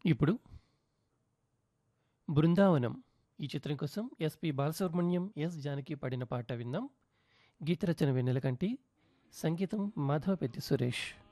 ఇప్పుడు 'బృందావనం' ఈ చిత్రం కోసం ఎస్పి బాలసుబ్రహ్మణ్యం, ఎస్ జానకి పాడిన పాట విందాం. గీత రచన వెన్నెలకంటి, సంగీతం మాధవపెద్ది సురేష్.